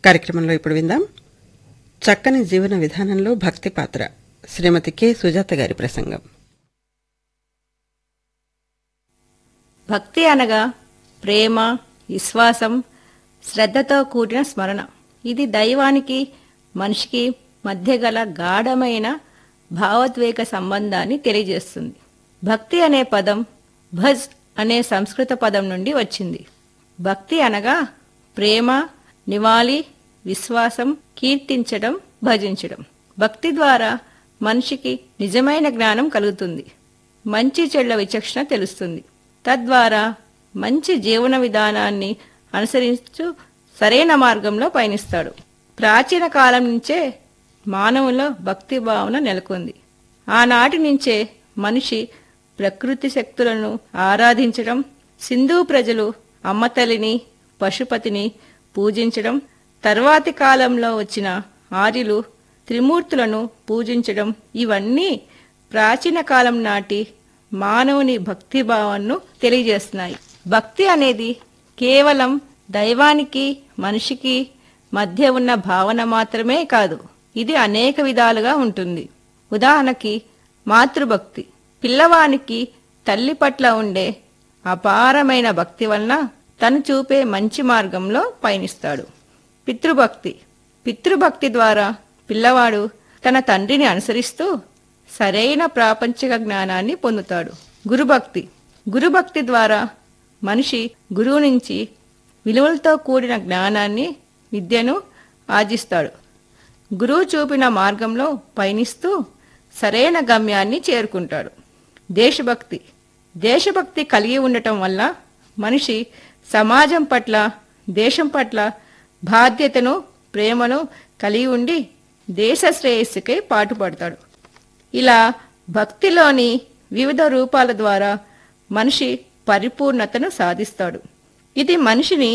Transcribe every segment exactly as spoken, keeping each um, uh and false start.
కార్యక్రమంలో ఇప్పుడు విందాం చక్కని జీవన విధానంలో భక్తి పాత్ర శ్రీమతి కె సుజాత గారి ప్రసంగం. భక్తి అనగా ప్రేమ, విశ్వాసం, శ్రద్ధతో కూడిన స్మరణ. ఇది దైవానికి మనిషికి మధ్య గల గాఢమైన భావోద్వేగ సంబంధాన్ని తెలియజేస్తుంది. భక్తి అనే పదం భజ్ అనే సంస్కృత పదం నుండి వచ్చింది. భక్తి అనగా ప్రేమ, నివాళి, విశ్వాసం, కీర్తించడం, భజించడం. భక్తి ద్వారా మనిషికి నిజమైన జ్ఞానం కలుగుతుంది, మంచి చెడ్ల విచక్షణ తెలుస్తుంది. తద్వారా మంచి జీవన విధానాన్ని అనుసరించు సరైన మార్గంలో పయనిస్తాడు. ప్రాచీన కాలం నుంచే మానవులో భక్తి భావన నెలకొంది. ఆనాటి నుంచే మనిషి ప్రకృతి శక్తులను ఆరాధించడం, సింధు ప్రజలు అమ్మతల్లిని, పశుపతిని పూజించడం, తర్వాతి కాలంలో వచ్చిన ఆర్యులు త్రిమూర్తులను పూజించడం, ఇవన్నీ ప్రాచీన కాలం నాటి మానవుని భక్తి భావనను తెలియజేస్తున్నాయి. భక్తి అనేది కేవలం దైవానికి మనిషికి మధ్య ఉన్న భావన మాత్రమే కాదు, ఇది అనేక విధాలుగా ఉంటుంది. ఉదాహరణకి మాతృభక్తి. పిల్లవానికి తల్లి పట్ల ఉండే అపారమైన భక్తి వలన తను చూపే మంచి మార్గంలో పయనిస్తాడు. పితృభక్తి. పితృభక్తి ద్వారా పిల్లవాడు తన తండ్రిని అనుసరిస్తూ సరైన ప్రాపంచిక జ్ఞానాన్ని పొందుతాడు. గురుభక్తి. గురుభక్తి ద్వారా మనిషి గురువు నుంచి విలువలతో కూడిన జ్ఞానాన్ని, విద్యను ఆర్జిస్తాడు. గురువు చూపిన మార్గంలో పయనిస్తూ సరైన గమ్యాన్ని చేరుకుంటాడు. దేశభక్తి. దేశభక్తి కలిగి ఉండటం వల్ల మనిషి సమాజం పట్ల, దేశం పట్ల బాధ్యతను, ప్రేమను కలిగి ఉండి దేశ శ్రేయస్సుకై పాటుపడతాడు. ఇలా భక్తిలోని వివిధ రూపాల ద్వారా మనిషి పరిపూర్ణతను సాధిస్తాడు. ఇది మనిషిని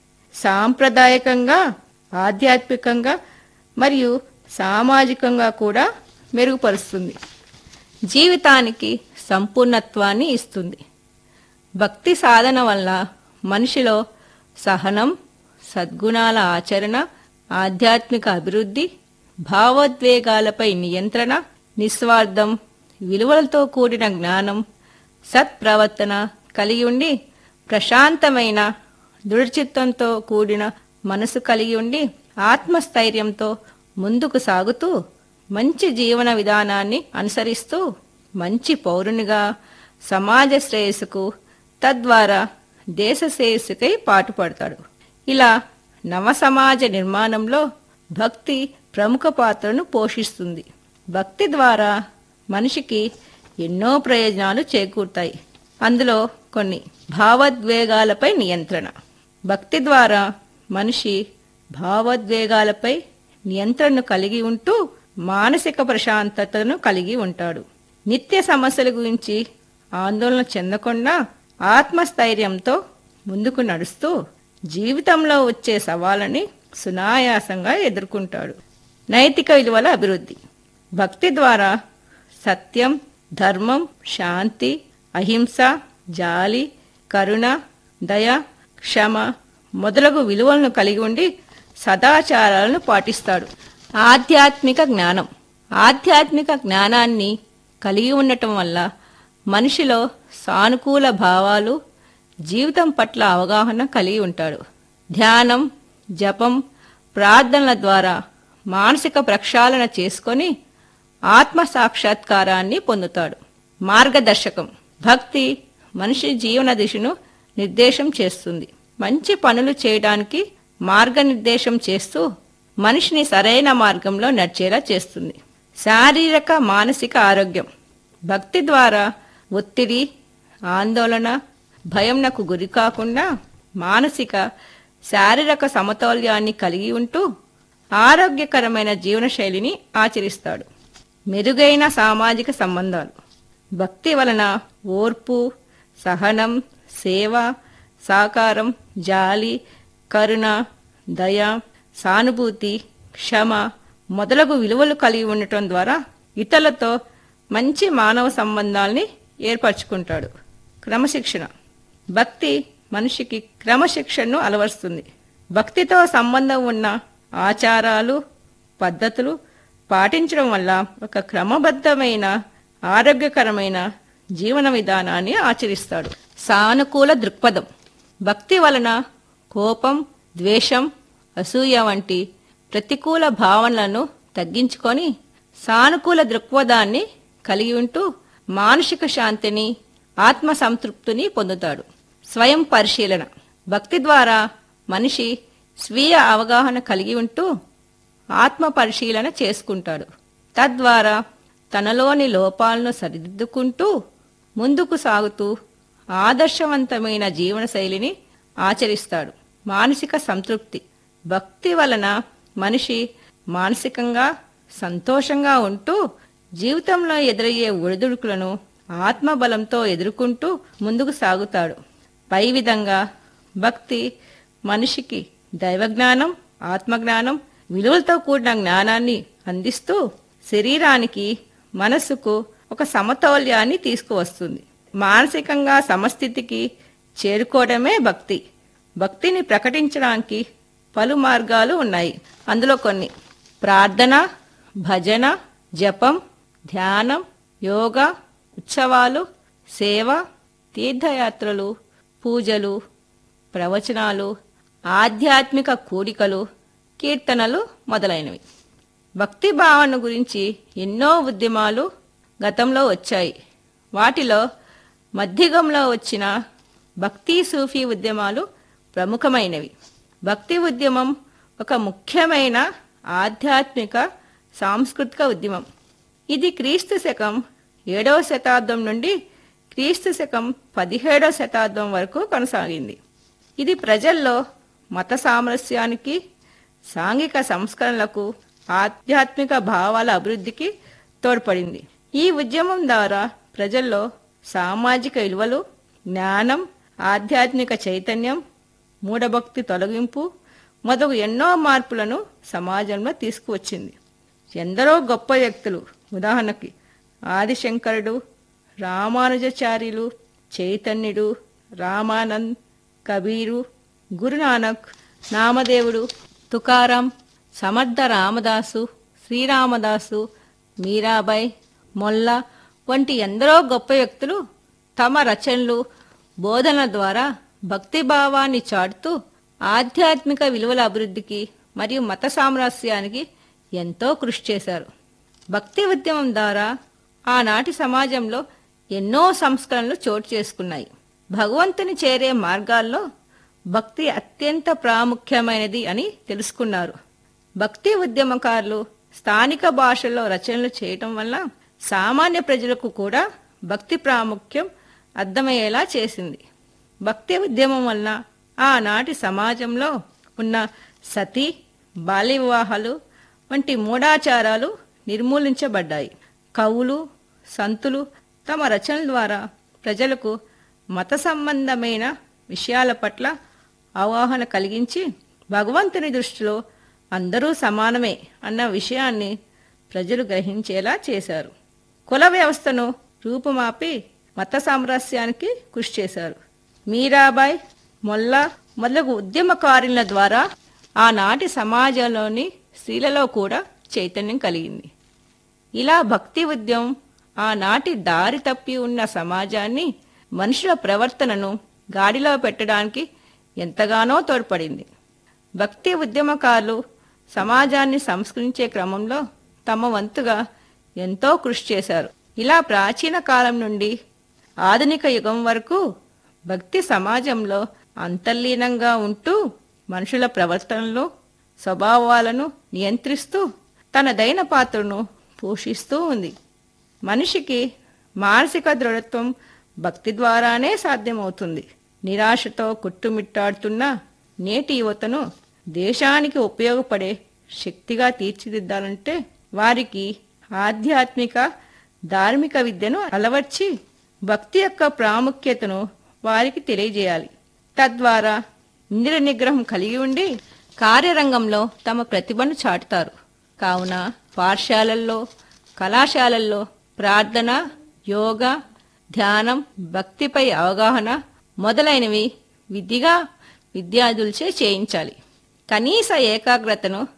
సాంప్రదాయకంగా, ఆధ్యాత్మికంగా మరియు సామాజికంగా కూడా మెరుగుపరుస్తుంది. జీవితానికి సంపూర్ణత్వాన్ని ఇస్తుంది. భక్తి సాధన వల్ల మనిషిలో సహనం, సద్గుణాల ఆచరణ, ఆధ్యాత్మిక అభివృద్ధి, భావోద్వేగాలపై నియంత్రణ, నిస్వార్థం, విలువలతో కూడిన జ్ఞానం, సత్ప్రవర్తన కలిగి ఉండి ప్రశాంతమైన దృఢచిత్తంతో కూడిన మనసు కలిగి ఉండి ఆత్మస్థైర్యంతో ముందుకు సాగుతూ మంచి జీవన విధానాన్ని అనుసరిస్తూ మంచి పౌరునిగా సమాజ శ్రేయస్సుకు, తద్వారా దేశ శ్రేయస్సుకై పాటుపడతాడు. ఇలా నవ సమాజ నిర్మాణంలో భక్తి ప్రముఖ పాత్రను పోషిస్తుంది. భక్తి ద్వారా మనిషికి ఎన్నో ప్రయోజనాలు చేకూరుతాయి. అందులో కొన్ని. భావోద్వేగాలపై నియంత్రణ. భక్తి ద్వారా మనిషి భావోద్వేగాలపై నియంత్రణను కలిగి ఉంటూ మానసిక ప్రశాంతతను కలిగి ఉంటాడు. నిత్య సమస్యల గురించి ఆందోళన చెందకుండా ఆత్మస్థైర్యంతో ముందుకు నడుస్తూ జీవితంలో వచ్చే సవాళ్ళని సునాయాసంగా ఎదుర్కొంటాడు. నైతిక విలువల అభివృద్ధి. భక్తి ద్వారా సత్యం, ధర్మం, శాంతి, అహింస, జాలి, కరుణ, దయ, క్షమ మొదలగు విలువలను కలిగి ఉండి సదాచారాలను పాటిస్తాడు. ఆధ్యాత్మిక జ్ఞానం. ఆధ్యాత్మిక జ్ఞానాన్ని కలిగి ఉండటం వల్ల మనిషిలో సానుకూల భావాలు, జీవితం పట్ల అవగాహన కలిగి ఉంటాడు. ధ్యానం, జపం, ప్రార్థనల ద్వారా మానసిక ప్రక్షాళన చేసుకొని ఆత్మ సాక్షాత్కారాన్ని పొందుతాడు. మార్గదర్శకం. భక్తి మనిషి జీవన దిశను నిర్దేశం చేస్తుంది. మంచి పనులు చేయడానికి మార్గనిర్దేశం చేస్తూ మనిషిని సరైన మార్గంలో నడిచేలా చేస్తుంది. శారీరక, మానసిక ఆరోగ్యం. భక్తి ద్వారా ఒత్తిడి, ఆందోళన, భయంనకు గురి కాకుండా మానసిక, శారీరక సమతౌల్యాన్ని కలిగి ఉంటూ ఆరోగ్యకరమైన జీవనశైలిని ఆచరిస్తాడు. మెరుగైన సామాజిక సంబంధాలు. భక్తి వలన ఓర్పు, సహనం, సేవ, సాకారం, జాలి, కరుణ, దయ, సానుభూతి, క్షమ మొదలగు విలువలు కలిగి ఉండటం ద్వారా ఇతరులతో మంచి మానవ సంబంధాల్ని ఏర్పరచుకుంటాడు. క్రమశిక్షణ. భక్తి మనిషికి క్రమశిక్షణను అలవరుస్తుంది. భక్తితో సంబంధం ఉన్న ఆచారాలు పద్ధతులు పాటించడం వల్ల ఒక క్రమబద్ధమైన ఆరోగ్యకరమైన జీవన విధానాన్ని ఆచరిస్తాడు. సానుకూల దృక్పథం. భక్తి వలన కోపం, ద్వేషం, అసూయ వంటి ప్రతికూల భావనలను తగ్గించుకొని సానుకూల దృక్పథాన్ని కలిగి ఉంటూ మానసిక శాంతిని, ఆత్మ సంతృప్తిని పొందుతాడు. స్వయం పరిశీలన. భక్తి ద్వారా మనిషి స్వీయ అవగాహన కలిగి ఉంటూ ఆత్మ పరిశీలన చేసుకుంటాడు. తద్వారా తనలోని లోపాలను సరిదిద్దుకుంటూ ముందుకు సాగుతూ ఆదర్శవంతమైన జీవనశైలిని ఆచరిస్తాడు. మానసిక సంతృప్తి. భక్తి వలన మనిషి మానసికంగా సంతోషంగా ఉంటూ జీవితంలో ఎదురయ్యే ఒడిదుడుకులను ఆత్మబలంతో ఎదుర్కొంటూ ముందుకు సాగుతాడు. పై విధంగా భక్తి మనిషికి దైవజ్ఞానం, ఆత్మజ్ఞానం, విలువలతో కూడిన జ్ఞానాన్ని అందిస్తూ శరీరానికి, మనస్సుకు ఒక సమతౌల్యాన్ని తీసుకువస్తుంది. మానసికంగా సమస్థితికి చేరుకోవడమే భక్తి. భక్తిని ప్రకటించడానికి పలు మార్గాలు ఉన్నాయి. అందులో కొన్ని: ప్రార్థన, భజన, జపం, ధ్యానం, యోగా, ఉత్సవాలు, సేవ, తీర్థయాత్రలు, పూజలు, ప్రవచనాలు, ఆధ్యాత్మిక కూడికలు, కీర్తనలు మొదలైనవి. భక్తి భావన గురించి ఎన్నో ఉద్యమాలు గతంలో వచ్చాయి. వాటిలో మధ్యయుగంలో వచ్చిన భక్తి సూఫీ ఉద్యమాలు ప్రముఖమైనవి. భక్తి ఉద్యమం ఒక ముఖ్యమైన ఆధ్యాత్మిక సాంస్కృతిక ఉద్యమం. ఇది క్రీస్తు శకం ఏడవ శతాబ్దం నుండి క్రీస్తు శకం పదిహేడవ శతాబ్దం వరకు కొనసాగింది. ఇది ప్రజల్లో మత సామరస్యానికి, సాంఘిక సంస్కరణలకు, ఆధ్యాత్మిక భావాల అభివృద్ధికి తోడ్పడింది. ఈ ఉద్యమం ద్వారా ప్రజల్లో సామాజిక విలువలు, జ్ఞానం, ఆధ్యాత్మిక చైతన్యం, మూఢభక్తి తొలగింపు మొదలు ఎన్నో మార్పులను సమాజంలో తీసుకువచ్చింది. ఎందరో గొప్ప వ్యక్తులు, ఉదాహరణకి ఆదిశంకరుడు, రామానుజాచార్యులు, చైతన్యుడు, రామానంద్, కబీరు, గురునానక్, నామదేవుడు, తుకారాం, సమర్థ రామదాసు, శ్రీరామదాసు, మీరాబాయి, మొల్ల వంటి ఎందరో గొప్ప వ్యక్తులు తమ రచనలు, బోధనల ద్వారా భక్తిభావాన్ని చాటుతూ ఆధ్యాత్మిక విలువల అభివృద్ధికి మరియు మత సామరస్యానికి ఎంతో కృషి చేశారు. భక్తి ఉద్యమం ద్వారా ఆనాటి సమాజంలో ఎన్నో సంస్కరణలు చోటు చేసుకున్నాయి. భగవంతుని చేరే మార్గాల్లో భక్తి అత్యంత ప్రాముఖ్యమైనది అని తెలుసుకున్నారు. భక్తి ఉద్యమకారులు స్థానిక భాషల్లో రచనలు చేయటం వల్ల సామాన్య ప్రజలకు కూడా భక్తి ప్రాముఖ్యం అర్థమయ్యేలా చేసింది. భక్తి ఉద్యమం వలన ఆనాటి సమాజంలో ఉన్న సతీ, బాల్య వివాహాలు వంటి మూఢాచారాలు నిర్మూలించబడ్డాయి. కవులు, సంతులు తమ రచనల ద్వారా ప్రజలకు మత సంబంధమైన విషయాల పట్ల అవగాహన కలిగించి భగవంతుని దృష్టిలో అందరూ సమానమే అన్న విషయాన్ని ప్రజలు గ్రహించేలా చేశారు. కుల వ్యవస్థను రూపుమాపి మత సామరస్యానికి కృషి చేశారు. మీరాబాయి, మొల్ల మొదలగు ఉద్యమకారుల ద్వారా ఆనాటి సమాజంలోని స్త్రీలలో కూడా చైతన్యం కలిగింది. ఇలా భక్తి ఉద్యమం ఆనాటి దారి తప్పి ఉన్న సమాజాన్ని, మనుషుల ప్రవర్తనను గాడిలో పెట్టడానికి ఎంతగానో తోడ్పడింది. భక్తి ఉద్యమకారులు సమాజాన్ని సంస్కరించే క్రమంలో తమ వంతుగా ఎంతో కృషి చేశారు. ఇలా ప్రాచీన కాలం నుండి ఆధునిక యుగం వరకు భక్తి సమాజంలో అంతర్లీనంగా ఉంటూ మనుషుల ప్రవర్తనలు, స్వభావాలను నియంత్రిస్తూ తనదైన పాత్రను పోషిస్తూ ఉంది. మనిషికి మానసిక దృఢత్వం భక్తి ద్వారానే సాధ్యమవుతుంది. నిరాశతో కొట్టుమిట్టాడుతున్న నేటి యువతను దేశానికి ఉపయోగపడే శక్తిగా తీర్చిదిద్దాలంటే వారికి ఆధ్యాత్మిక, ధార్మిక విద్యను అలవర్చి భక్తి యొక్క ప్రాముఖ్యతను వారికి తెలియజేయాలి. తద్వారా ఇంద్రియ నిగ్రహం కలిగి ఉండి కార్యరంగంలో తమ ప్రతిభను చాటుతారు. కావున పాఠశాలల్లో, కళాశాలల్లో ప్రార్థన, యోగా, ధ్యానం, భక్తిపై అవగాహన మొదలైనవి విధిగా విద్యార్థులచే చేయించాలి. కనీస ఏకాగ్రతను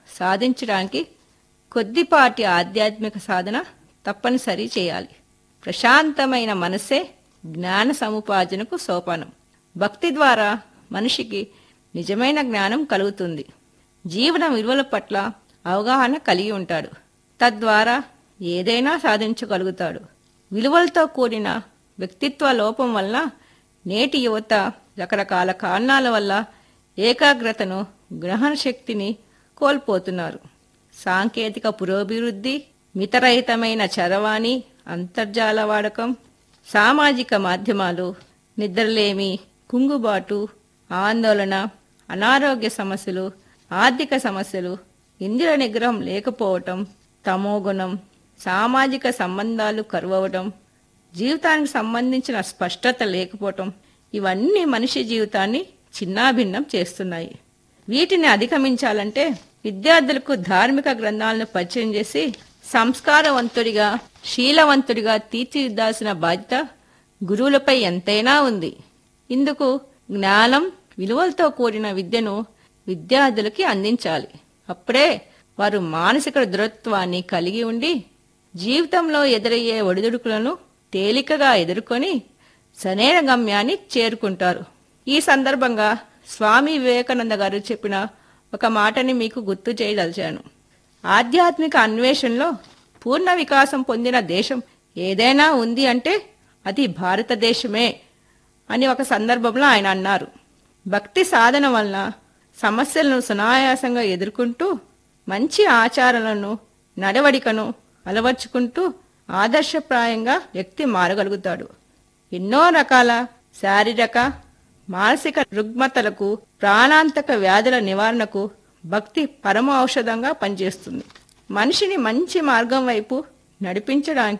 సాధించడానికి కొద్దిపాటి ఆధ్యాత్మిక సాధన తప్పనిసరి చేయాలి. ప్రశాంతమైన మనసే జ్ఞాన సముపార్జనకు సోపానం. భక్తి ద్వారా మనిషికి నిజమైన జ్ఞానం కలుగుతుంది. జీవన విలువల పట్ల అవగాహన కలిగి ఉంటాడు. తద్వారా ఏదైనా సాధించగలుగుతాడు. విలువలతో కూడిన వ్యక్తిత్వ లోపం వల్ల నేటి యువత రకరకాల కారణాల వల్ల ఏకాగ్రతను, గ్రహణ శక్తిని కోల్పోతున్నారు. సాంకేతిక పురోభివృద్ధి, మితరహితమైన చరవాణి, అంతర్జాల వాడకం, సామాజిక మాధ్యమాలు, నిద్రలేమి, కుంగుబాటు, ఆందోళన, అనారోగ్య సమస్యలు, ఆర్థిక సమస్యలు, ఇంద్రియ నిగ్రహం లేకపోవటం, తమోగుణం, సామాజిక సంబంధాలు కరువవడం, జీవితానికి సంబంధించిన స్పష్టత లేకపోవటం ఇవన్నీ మనిషి జీవితాన్ని చిన్నాభిన్నం చేస్తున్నాయి. వీటిని అధిగమించాలంటే విద్యార్థులకు ధార్మిక గ్రంథాలను పరిచయం చేసి సంస్కారవంతుడిగా, శీలవంతుడిగా తీర్చిదిద్దాల్సిన బాధ్యత గురువులపై ఎంతైనా ఉంది. ఇందుకు జ్ఞానం, విలువలతో కూడిన విద్యను విద్యార్థులకి అందించాలి. అప్పుడే వారు మానసిక దృఢత్వాన్ని కలిగి ఉండి జీవితంలో ఎదురయ్యే ఒడిదుడుకులను తేలికగా ఎదుర్కొని సరైన గమ్యాన్ని చేరుకుంటారు. ఈ సందర్భంగా స్వామి వివేకానంద గారు చెప్పిన ఒక మాటని మీకు గుర్తు చేయదలిచాను. ఆధ్యాత్మిక అన్వేషణలో పూర్ణ వికాసం పొందిన దేశం ఏదైనా ఉంది అంటే అది భారతదేశమే అని ఒక సందర్భంలో ఆయన అన్నారు. భక్తి సాధన వలన సమస్యలను సునాయాసంగా ఎదుర్కొంటూ మంచి ఆచారాలను, నడవడికను అలవర్చుకుంటూ ఆదర్శప్రాయంగా వ్యక్తి మారగలుగుతాడు. ఎన్నో రకాల శారీరక, మానసిక రుగ్మతలకు, ప్రాణాంతక వ్యాధుల నివారణకు భక్తి పరమ ఔషధంగా పనిచేస్తుంది. మనిషిని మంచి మార్గం వైపు నడిపించడానికి